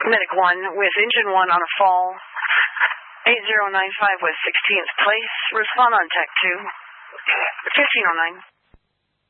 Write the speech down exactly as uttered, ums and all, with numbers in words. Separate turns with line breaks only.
Medic one with engine one on a fall. eight zero nine five with sixteenth place. Respond on Tech two. fifteen oh nine.